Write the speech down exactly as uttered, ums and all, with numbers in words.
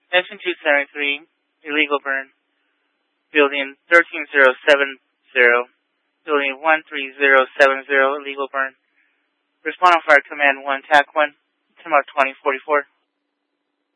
Section two seventy-three, illegal burn. Building thirteen zero seven zero, Building one three zero seven zero, illegal burn. Respond on Fire Command one, T A C one, ten about twenty forty-four.